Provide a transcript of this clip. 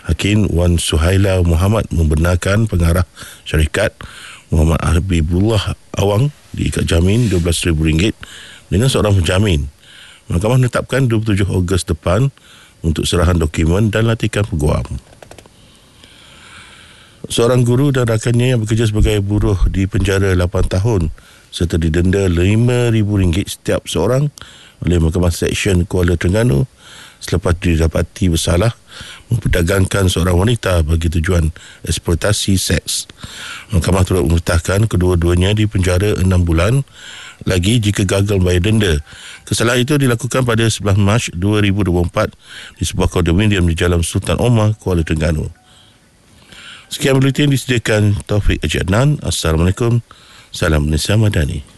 Hakim Wan Suhaila Muhammad membenarkan pengarah syarikat Muhammad Habibullah Awang diikat jamin RM12,000 dengan seorang penjamin. Mahkamah menetapkan 27 Ogos depan untuk serahan dokumen dan latihan peguam. Seorang guru dan rakannya yang bekerja sebagai buruh di penjara 8 tahun serta didenda RM5,000 setiap seorang oleh Mahkamah Seksyen Kuala Terengganu selepas didapati bersalah memperdagangkan seorang wanita bagi tujuan eksploitasi seks. Mahkamah turut memerintahkan kedua-duanya di penjara 6 bulan lagi jika gagal membayar denda. Kesalahan itu dilakukan pada 11 Mac 2024 di sebuah kondominium di Jalan Sultan Omar, Kuala Terengganu. Sekian buletin disediakan Taufik Haji Adnan. Assalamualaikum. Salam Malaysia Madani.